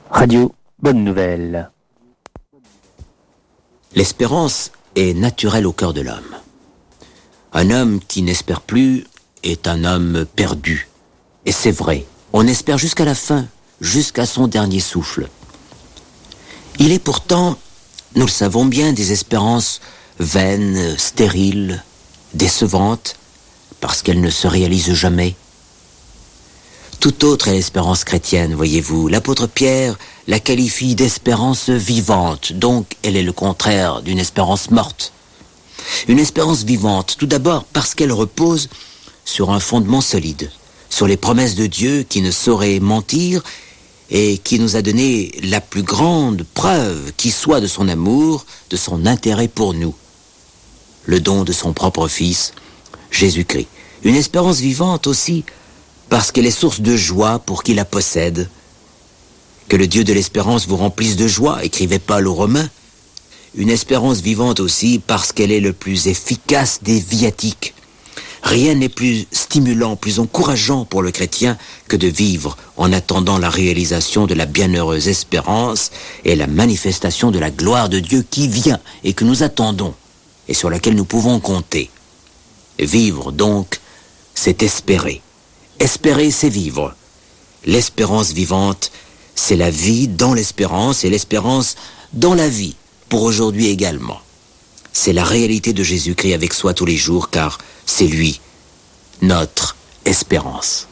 Radio Bonne Nouvelle. L'espérance est naturelle au cœur de l'homme. Un homme qui n'espère plus est un homme perdu. Et c'est vrai, on espère jusqu'à la fin, jusqu'à son dernier souffle. Il est pourtant, nous le savons bien, des espérances vaines, stériles, décevantes, parce qu'elles ne se réalisent jamais. Tout autre est l'espérance chrétienne, voyez-vous. L'apôtre Pierre la qualifie d'espérance vivante, donc elle est le contraire d'une espérance morte. Une espérance vivante, tout d'abord parce qu'elle repose sur un fondement solide, sur les promesses de Dieu qui ne saurait mentir et qui nous a donné la plus grande preuve qui soit de son amour, de son intérêt pour nous. Le don de son propre Fils, Jésus-Christ. Une espérance vivante aussi parce qu'elle est source de joie pour qui la possède. Que le Dieu de l'espérance vous remplisse de joie, écrivait Paul aux Romains. Une espérance vivante aussi parce qu'elle est le plus efficace des viatiques. Rien n'est plus stimulant, plus encourageant pour le chrétien que de vivre en attendant la réalisation de la bienheureuse espérance et la manifestation de la gloire de Dieu qui vient et que nous attendons et sur laquelle nous pouvons compter. Vivre donc, c'est espérer. Espérer, c'est vivre. L'espérance vivante, c'est la vie dans l'espérance et l'espérance dans la vie, pour aujourd'hui également. C'est la réalité de Jésus-Christ avec soi tous les jours, car c'est lui, notre espérance.